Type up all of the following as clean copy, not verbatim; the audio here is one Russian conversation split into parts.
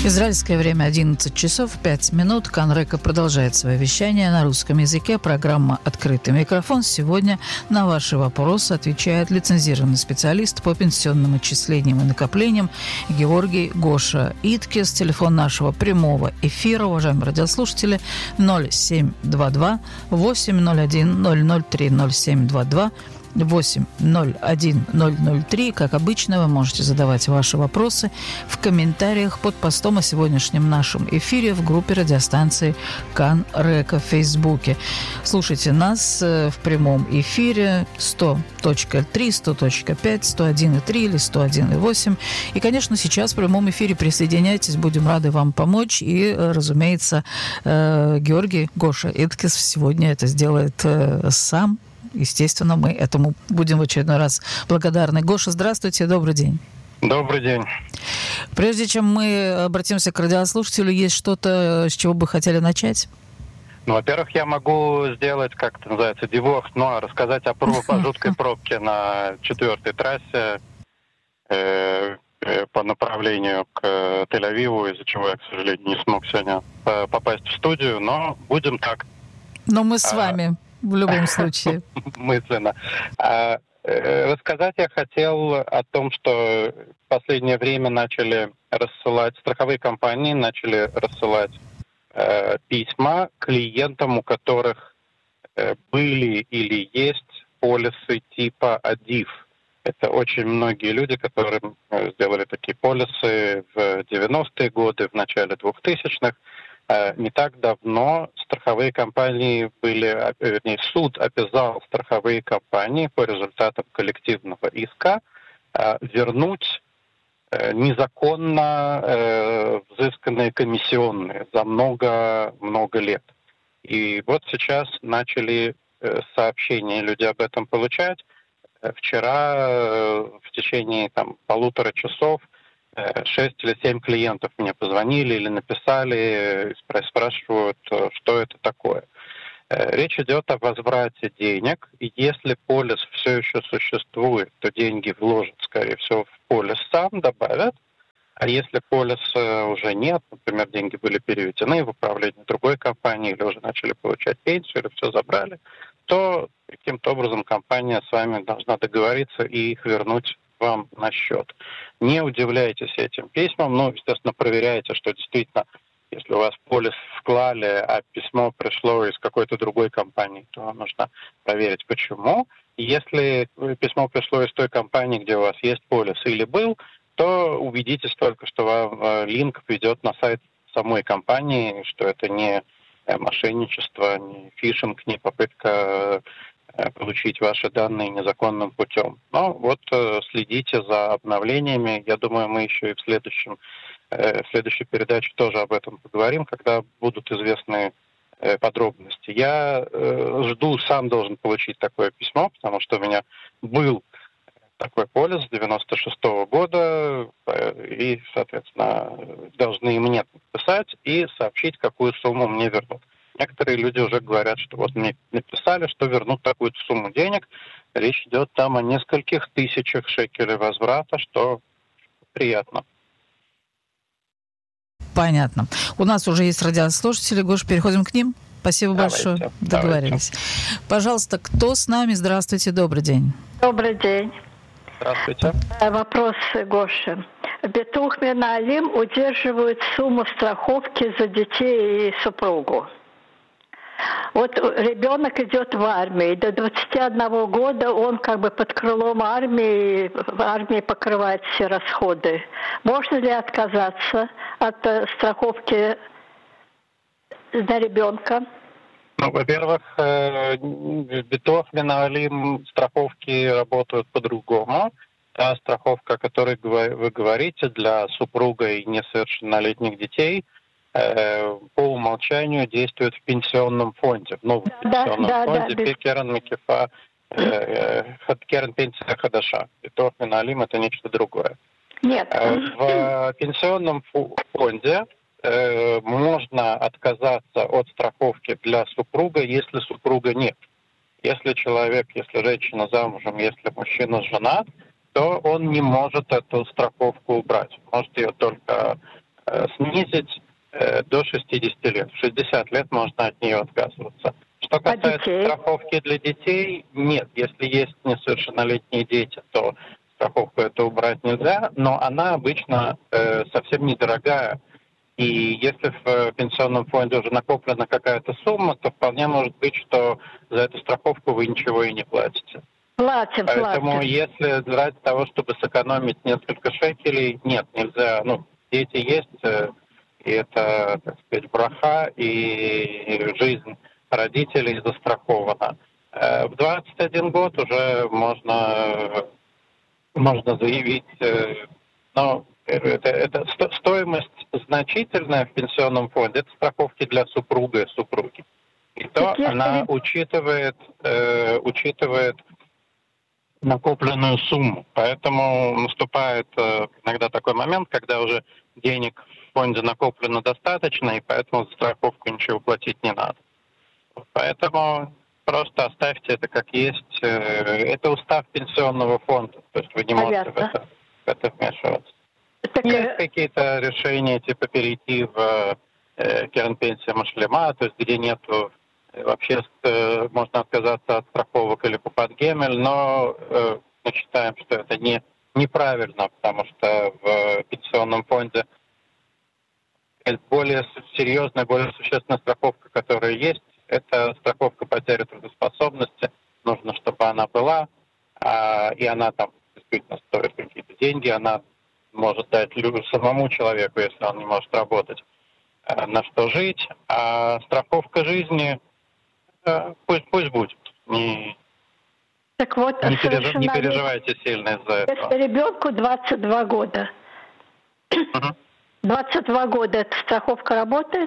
Израильское время 11 часов 5 минут. Канрека продолжает свое вещание на русском языке. Программа «Открытый микрофон». Сегодня на ваши вопросы отвечает лицензированный специалист по пенсионным отчислениям и накоплениям Георгий Гоша Иткис. Телефон нашего прямого эфира, уважаемые радиослушатели, 0722 801 003 0722 801-003. Как обычно, вы можете задавать ваши вопросы в комментариях под постом о сегодняшнем нашем эфире в группе радиостанции Канрека в Фейсбуке. Слушайте нас в прямом эфире 100.3, 100.5, 101.3 или 101.8. И, конечно, сейчас в прямом эфире присоединяйтесь, будем рады вам помочь. И, разумеется, Георгий Гоша Иткис сегодня это сделает сам. Естественно, мы этому будем в очередной раз благодарны. Гоша, здравствуйте, добрый день. Добрый день. Прежде чем мы обратимся к радиослушателю, есть что-то, с чего бы хотели начать? Ну, во-первых, я могу сделать, как это называется, диворс, рассказать о жуткой пробке на 4-й трассе по направлению к Тель-Авиву, из-за чего я, к сожалению, не смог сегодня попасть в студию, но будем так. Но мы с вами. В любом случае. Мысленно. Рассказать я хотел о том, что в последнее время страховые компании начали рассылать письма клиентам, у которых были или есть полисы типа АДИФ. Это очень многие люди, которые сделали такие полисы в 90-е годы, в начале 2000-х. Не так давно страховые компании суд обязал страховые компании по результатам коллективного иска вернуть незаконно взысканные комиссионные за много лет. И вот сейчас начали сообщения люди об этом получать. Вчера в течение 1,5 часов 6 или 7 клиентов мне позвонили или написали, спрашивают, что это такое. Речь идет о возврате денег, и если полис все еще существует, то деньги вложат, скорее всего, в полис сам, добавят. А если полиса уже нет, например, деньги были переведены в управление другой компании, или уже начали получать пенсию, или все забрали, то каким-то образом компания с вами должна договориться и их вернуть вам на счет. Не удивляйтесь этим письмам, естественно, проверяйте, что действительно, если у вас полис вклали, а письмо пришло из какой-то другой компании, то нужно проверить, почему. И если письмо пришло из той компании, где у вас есть полис или был, то убедитесь только, что вам линк ведет на сайт самой компании, что это не мошенничество, не фишинг, не попытка получить ваши данные незаконным путем. Но следите за обновлениями. Я думаю, мы еще и в следующей передаче тоже об этом поговорим, когда будут известны подробности. Я сам должен получить такое письмо, потому что у меня был такой полис с 96-го года, и, соответственно, должны мне написать и сообщить, какую сумму мне вернут. Некоторые люди уже говорят, что мне написали, что вернут такую сумму денег. Речь идет о нескольких тысячах шекелей возврата, что приятно. Понятно. У нас уже есть радиослушатели. Гош, переходим к ним. Спасибо большое. Договорились. Пожалуйста, кто с нами? Здравствуйте, добрый день. Добрый день. Здравствуйте. Вопрос Гоши. Битух Миналим удерживает сумму страховки за детей и супругу. Ребенок идет в армию, до 21 года он под крылом армии, армия покрывает все расходы. Можно ли отказаться от страховки на ребенка? Во-первых, Битух Миналим страховки работают по-другому. Та страховка, о которой вы говорите, для супруга и несовершеннолетних детей, по умолчанию действует в пенсионном фонде, в новом пенсионном фонде, Керен Пенсия Хадаша. Битух Миналим — это нечто другое. Нет. В пенсионном фонде можно отказаться от страховки для супруга, если супруга нет. Если женщина замужем, если мужчина женат, то он не может эту страховку убрать. Может ее только снизить до 60 лет. В 60 лет можно от нее отказываться. Что касается страховки для детей, нет. Если есть несовершеннолетние дети, то страховку это убрать нельзя, но она обычно совсем недорогая. И если в пенсионном фонде уже накоплена какая-то сумма, то вполне может быть, что за эту страховку вы ничего и не платите. Поэтому если ради того, чтобы сэкономить несколько шекелей, нет, нельзя. Ну, дети есть, и это, так сказать, браха, и жизнь родителей застрахована. В 21 год уже можно заявить, но это стоимость значительная в пенсионном фонде. Это страховки для супруга и супруги. И то она учитывает накопленную сумму. Поэтому наступает иногда такой момент, когда уже денег в фонде накоплено достаточно, и поэтому за страховку ничего платить не надо. Поэтому просто оставьте это как есть. Это устав пенсионного фонда. То есть вы не можете в это вмешиваться. Есть какие-то решения, типа перейти в керн-пенсия машлема, то есть где нету вообще можно отказаться от страховок или купат-гемель, но мы считаем, что это неправильно, потому что в пенсионном фонде более серьезная, более существенная страховка, которая есть, это страховка потери трудоспособности. Нужно, чтобы она была, и она там действительно стоит какие-то деньги, она может дать самому человеку, если он не может работать, на что жить. А страховка жизни пусть будет. Не переживайте сильно из-за этого. Если ребенку 22 года, 22 года эта страховка работает?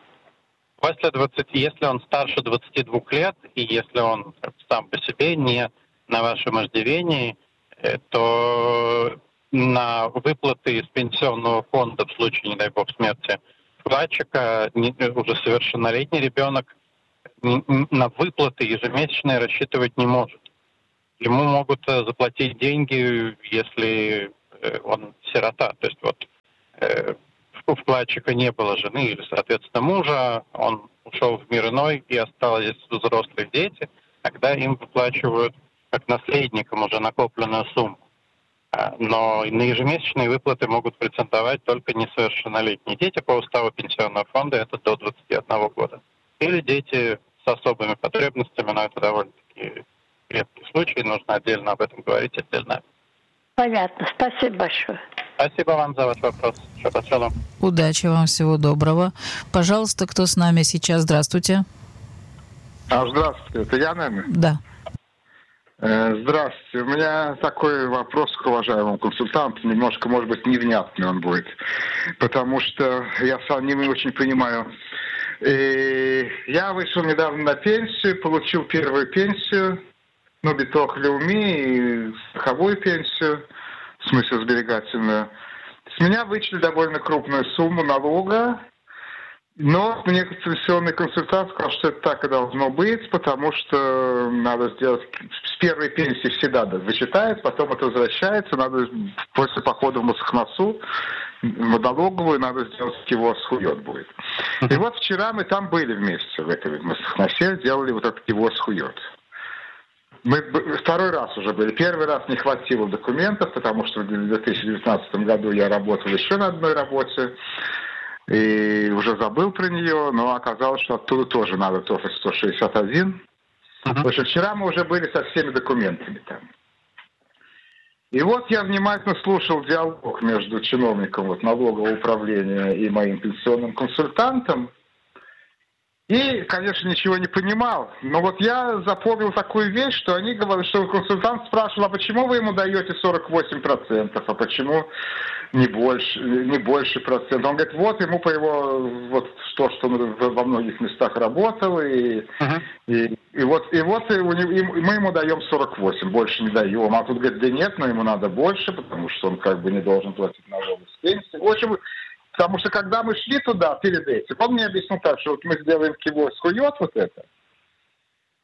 Если он старше 22 лет, и если он сам по себе не на вашем иждивении, то на выплаты из пенсионного фонда в случае, не дай бог, смерти вкладчика, уже совершеннолетний ребенок на выплаты ежемесячные рассчитывать не может. Ему могут заплатить деньги, если он сирота. То есть вот у вкладчика не было жены или, соответственно, мужа, он ушел в мир иной и остались взрослые дети, тогда им выплачивают как наследникам уже накопленную сумму. Но на ежемесячные выплаты могут претендовать только несовершеннолетние дети. По уставу пенсионного фонда это до 21 года. Или дети с особыми потребностями, но это довольно-таки редкий случай, нужно отдельно об этом говорить, отдельно. Понятно. Спасибо большое. Спасибо вам за ваш вопрос. Шаббат шалом. Удачи вам, всего доброго. Пожалуйста, кто с нами сейчас? Здравствуйте. Здравствуйте. Это я, наверное? Да. Здравствуйте. У меня такой вопрос к уважаемому консультанту. Немножко, может быть, невнятный он будет. Потому что я сам не очень понимаю. Я вышел недавно на пенсию, получил первую пенсию, биток леуми и страховую пенсию, в смысле сберегательную. С меня вычли довольно крупную сумму налога, но мне пенсионный консультант сказал, что это так и должно быть, потому что надо сделать с первой пенсии всегда вычитается, потом это возвращается, надо после похода в Мусахнасу, в налоговую, надо сделать его схует будет. И вот вчера мы там были вместе в этой Мусахнасе, делали вот этот его схует. Мы второй раз уже были. Первый раз не хватило документов, потому что в 2019 году я работал еще на одной работе. И уже забыл про нее, но оказалось, что оттуда тоже надо ТОФ 161. В общем, вчера мы уже были со всеми документами там. И вот я внимательно слушал диалог между чиновником налогового управления и моим пенсионным консультантом. И, конечно, ничего не понимал. Но вот я запомнил такую вещь, что они говорят, что консультант спрашивал, а почему вы ему даете 48%, а почему не больше процентов? Он говорит, вот ему по его, то, что он во многих местах работал, и мы ему даем 48, больше не даем. А тут говорит, да нет, но ему надо больше, потому что он как бы не должен платить налоги с пенсии. В общем, потому что когда мы шли туда перед этим, он мне объяснил так, что вот мы сделаем его схует вот это,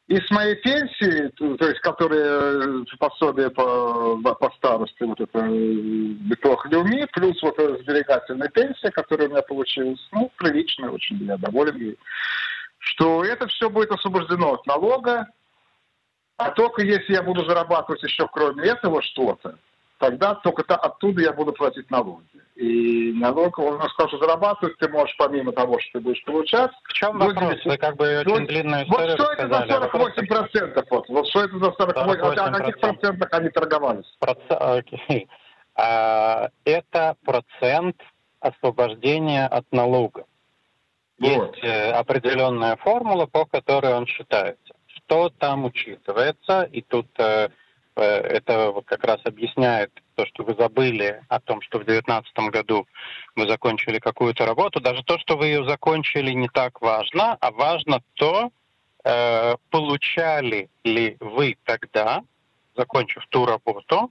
И с моей пенсии, то есть, которые пособие по старости, вот это битох люми, плюс вот эта сберегательная пенсия, которая у меня получилась, ну, приличная, очень я доволен ей, что это все будет освобождено от налога, а только если я буду зарабатывать еще кроме этого что-то, тогда только оттуда я буду платить налоги. И налог, он сказал, что зарабатывать ты можешь помимо того, что ты будешь получать. В чем вопрос? Вы как бы очень длинную историю вот что это за 48%? Вот что это за 48%? О каких процентах они торговались? Окей. Это процент освобождения от налога. Вот. Есть определенная формула, по которой он считается. Что там учитывается, и тут это вот как раз объясняет то, что вы забыли о том, что в 2019 году вы закончили какую-то работу. Даже то, что вы ее закончили, не так важно, а важно то, получали ли вы тогда, закончив ту работу,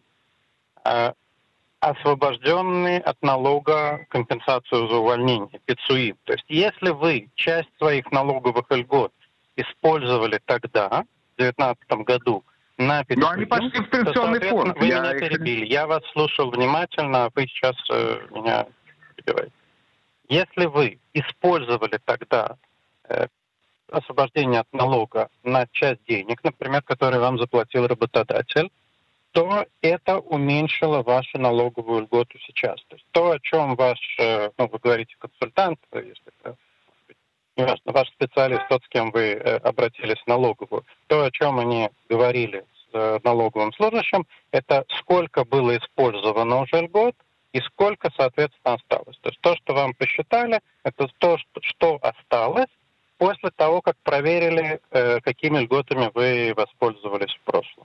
освобожденные от налога компенсацию за увольнение, пицуи. То есть если вы часть своих налоговых льгот использовали тогда, в 2019 году, на пицуи, но они пошли в пенсионный фонд. Вы меня перебили. Я вас слушал внимательно, а вы сейчас меня перебиваете. Если вы использовали тогда освобождение от налога на часть денег, например, которые вам заплатил работодатель, то это уменьшило вашу налоговую льготу сейчас. То есть то, о чем ваш, вы говорите, консультант, если это, неважно, ваш специалист, тот, с кем вы обратились в налоговую, то, о чем они говорили с налоговым служащим, это сколько было использовано уже льгот и сколько, соответственно, осталось. То есть то, что вам посчитали, это то, что осталось после того, как проверили, какими льготами вы воспользовались в прошлом.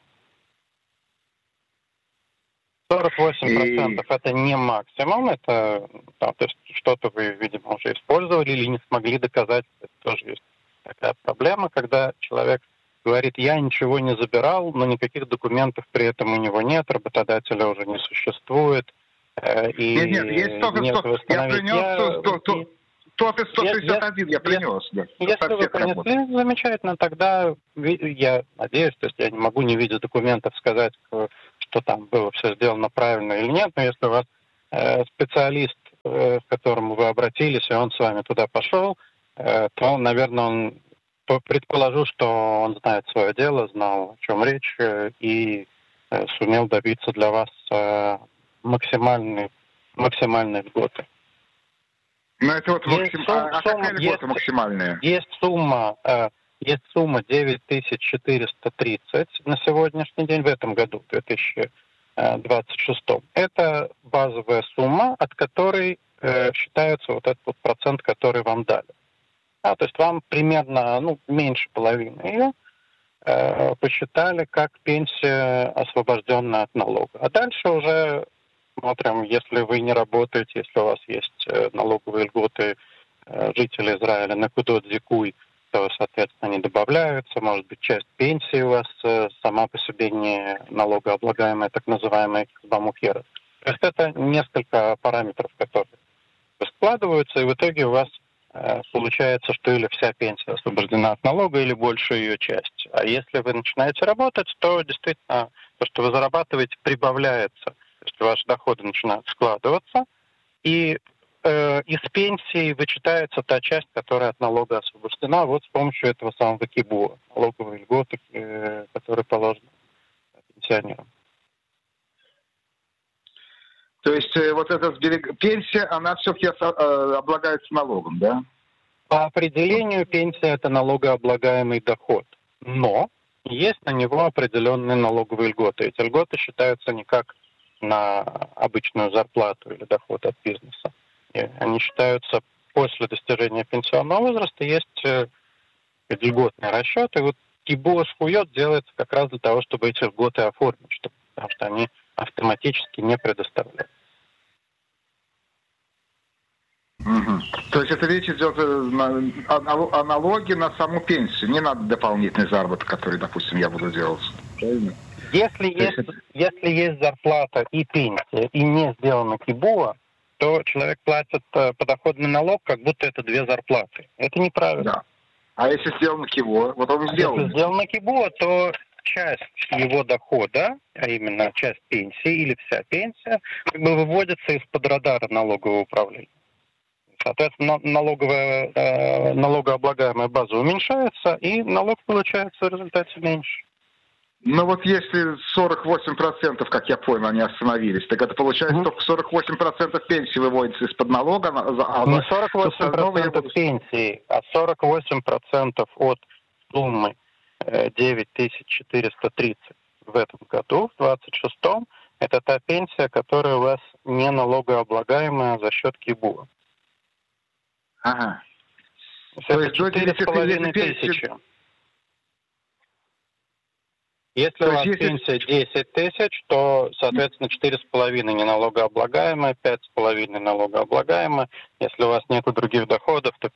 48% это не максимум, это то есть что-то вы, видимо, уже использовали или не смогли доказать. Это тоже есть такая проблема, когда человек говорит, я ничего не забирал, но никаких документов при этом у него нет, работодателя уже не существует. И нет, есть только что. Я принес 161 я принес. Если вы принесли, замечательно, тогда я надеюсь, то есть я не могу, не видя документов, сказать, что там было все сделано правильно или нет, но если у вас специалист, к которому вы обратились, и он с вами туда пошел, то, наверное, предположу, что он знает свое дело, знал, о чем речь, и сумел добиться для вас максимальной льготы. Ну, это вот какая льгота максимальная? Есть сумма 9430 на сегодняшний день, в этом году, в 2026. Это базовая сумма, от которой считается вот этот вот процент, который вам дали. То есть вам примерно меньше половины ее посчитали как пенсия, освобожденная от налога. А дальше уже смотрим, если вы не работаете, если у вас есть налоговые льготы жителей Израиля на кудот зикуй, то, соответственно, они добавляются. Может быть, часть пенсии у вас сама по себе не налогооблагаемая, так называемая кизбамухера. То есть это несколько параметров, которые складываются, и в итоге у вас получается, что или вся пенсия освобождена от налога, или большая ее часть. А если вы начинаете работать, то действительно то, что вы зарабатываете, прибавляется. То есть ваши доходы начинают складываться, и из пенсии вычитается та часть, которая от налога освобождена, вот с помощью этого самого КИБУ, налоговой льготы, которые положены пенсионерам. То есть вот эта пенсия, она все-таки облагается налогом, да? По определению пенсия – это налогооблагаемый доход, но есть на него определенные налоговые льготы. Эти льготы считаются не как на обычную зарплату или доход от бизнеса. И они считаются после достижения пенсионного возраста, есть льготные расчеты. И вот КИБУ схует делается как раз для того, чтобы эти льготы оформить, потому что они автоматически не предоставляют. Угу. То есть это речь идет о налоге на саму пенсию, не на дополнительный заработок, который, допустим, я буду делать. Правильно? Если есть зарплата и пенсия, и не сделано КИБУ, то человек платит подоходный налог, как будто это две зарплаты. Это неправильно. Да. А если сделал на КИБО? Вот он сделал. Если сделал на КИБО, то часть его дохода, а именно часть пенсии или вся пенсия, как бы выводится из-под радара налогового управления. Соответственно, налогооблагаемая база уменьшается, и налог получается в результате меньше. Ну вот если 48%, как я понял, они остановились, так это получается только 48% пенсии выводится из-под налога. Не 48% пенсии, а 48% от суммы 9430 в этом году, в 26-м, это та пенсия, которая у вас не налогооблагаемая за счет КИБО. Ага. То есть до 4,5 тысячи. Если у вас пенсия 10 тысяч, то, соответственно, 4,5 не налогооблагаемая, 5,5 налогооблагаемая. Если у вас нет других доходов, то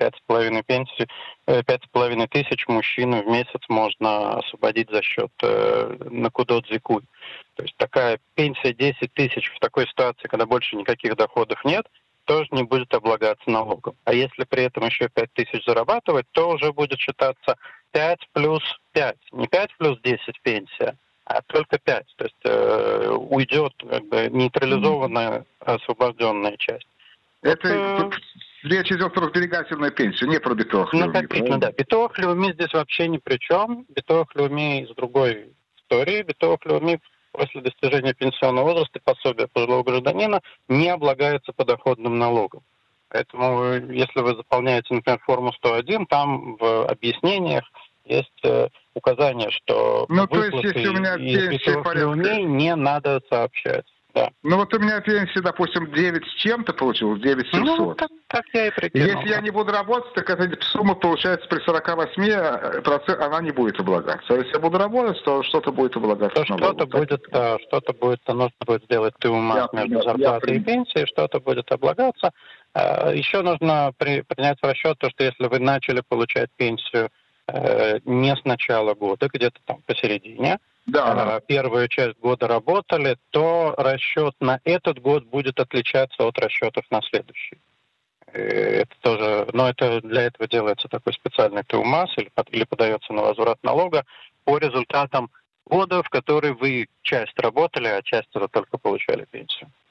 5,5 тысяч мужчину в месяц можно освободить за счет накудот зикуй. То есть такая пенсия 10 тысяч в такой ситуации, когда больше никаких доходов нет, тоже не будет облагаться налогом. А если при этом еще 5 тысяч зарабатывать, то уже будет считаться 5 плюс 5. Не 5 плюс 10 пенсия, а только 5. То есть уйдет как бы нейтрализованная освобожденная часть. Это речь идет про сберегательную пенсию, не про битох леуми. Накопительно, да. Битох леуми здесь вообще ни при чем. Битох леуми из другой истории. Битох леуми после достижения пенсионного возраста пособие пожилого гражданина не облагается подоходным налогом. Поэтому, если вы заполняете, например, форму 101, там в объяснениях есть указание, что выплаты из битох леуми не надо сообщать. Да. Ну вот у меня пенсия, допустим, 9 с чем-то получилось, 9700. Ну, так я и прикинул. Если я не буду работать, так эта сумма, получается, при 48% она не будет облагаться. А если я буду работать, то что-то будет облагаться. Что-то будет, нужно будет сделать ТУМАС между зарплатой и пенсией, что-то будет облагаться. Еще нужно принять в расчет то, что если вы начали получать пенсию не с начала года, где-то там посередине, первую часть года работали, то расчет на этот год будет отличаться от расчетов на следующий. Это тоже, но это для этого делается такой специальный ТУМАС или подается на возврат налога по результатам года, в который вы часть работали, а часть только получали пенсию.